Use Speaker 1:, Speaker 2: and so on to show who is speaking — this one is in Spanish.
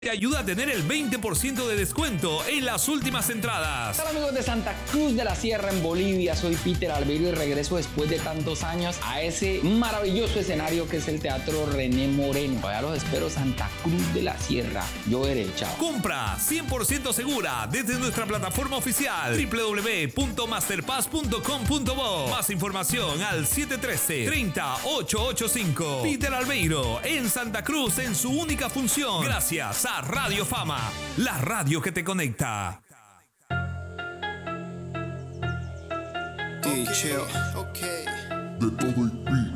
Speaker 1: te ayuda a tener el 20% de descuento en las últimas entradas.
Speaker 2: Hola amigos de Santa Cruz de la Sierra en Bolivia, soy Peter Albeiro y regreso después de tantos años a ese maravilloso escenario que es el Teatro René Moreno. Allá los espero, Santa Cruz de la Sierra. Yo veré, chao.
Speaker 1: Compra 100% segura desde nuestra plataforma oficial www.masterpass.com.bo. Más información al 713-30885. Peter Albeiro en Santa Cruz en su única función. Gracias a Radio Fama, la radio que te conecta.
Speaker 3: Okay.
Speaker 4: De todo y